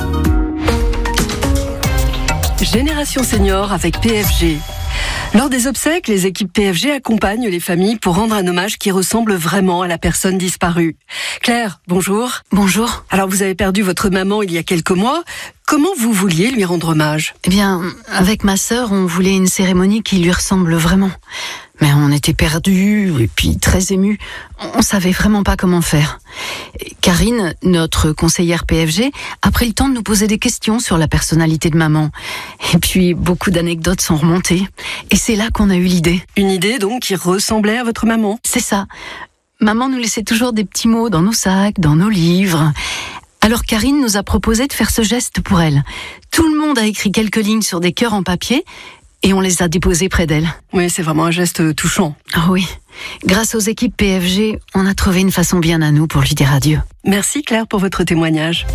Génération Senior avec PFG. Lors des obsèques, les équipes PFG accompagnent les familles pour rendre un hommage qui ressemble vraiment à la personne disparue. Claire, bonjour. Bonjour. Alors vous avez perdu votre maman il y a quelques mois. Comment vous vouliez lui rendre hommage ? Eh bien, avec ma sœur, on voulait une cérémonie qui lui ressemble vraiment. Mais on était perdus et puis très émus. On savait vraiment pas comment faire. Karine, notre conseillère PFG, a pris le temps de nous poser des questions sur la personnalité de maman. Et puis, beaucoup d'anecdotes sont remontées. Et c'est là qu'on a eu l'idée. Une idée donc qui ressemblait à votre maman ? C'est ça. Maman nous laissait toujours des petits mots dans nos sacs, dans nos livres. Alors Karine nous a proposé de faire ce geste pour elle. Tout le monde a écrit quelques lignes sur des cœurs en papier et on les a déposés près d'elle. Oui, c'est vraiment un geste touchant. Ah oui. Grâce aux équipes PFG, on a trouvé une façon bien à nous pour lui dire adieu. Merci Claire pour votre témoignage.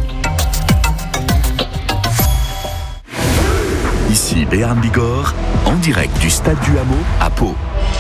Ici Béarn Bigorre, en direct du Stade du Hameau à Pau.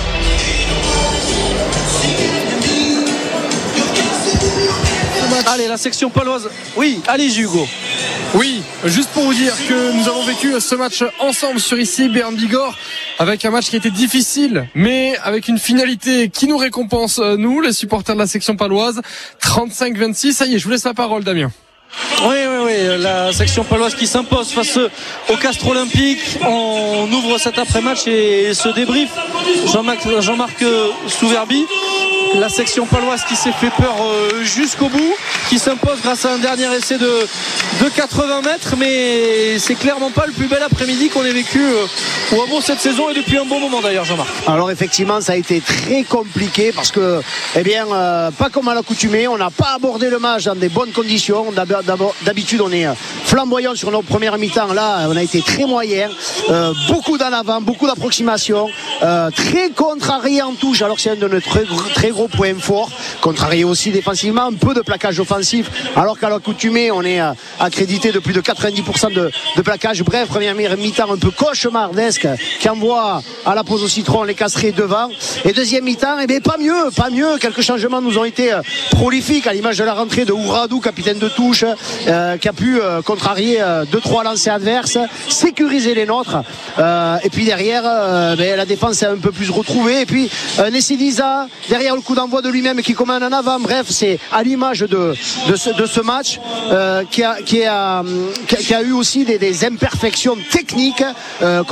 Allez, la section paloise. Oui, allez Hugo. Oui, juste pour vous dire que nous avons vécu ce match ensemble sur ici Béarn Bigorre, avec un match qui était difficile, mais avec une finalité qui nous récompense, nous, les supporters de la section paloise. 35-26, ça y est, je vous laisse la parole, Damien. Oui, la section paloise qui s'impose face au Castres Olympique. On ouvre cet après-match et ce débrief, Jean-Marc Souverbi. La section paloise qui s'est fait peur jusqu'au bout, qui s'impose grâce à un dernier essai de 80 mètres, mais c'est clairement pas le plus bel après-midi qu'on ait vécu au Hameau cette saison et depuis un bon moment d'ailleurs, Jean-Marc. Alors effectivement, ça a été très compliqué parce que, pas comme à l'accoutumée, on n'a pas abordé le match dans des bonnes conditions. D'habitude, on est flamboyant sur nos premières mi-temps. Là, on a été très moyen, beaucoup d'en avant, beaucoup d'approximation, très contrarié en touche, alors que c'est un de nos très gros points forts. Contrarié aussi défensivement, un peu de plaquage offensif, alors qu'à l'accoutumée, on est accrédité de plus de 90% de plaquage. Bref, première mi-temps un peu cauchemardesque qui envoie à la pause au citron les Castrés devant. Et deuxième mi-temps, pas mieux. Quelques changements nous ont été prolifiques, à l'image de la rentrée de Ouradou, capitaine de touche, qui a pu contrarier 2-3 lancers adverses, sécuriser les nôtres. Et puis derrière, la défense est un peu plus retrouvée. Et puis Nessilisa, derrière le coup d'envoi de lui-même qui commande en avant. Bref, c'est à l'image de ce match qui a eu aussi des imperfections techniques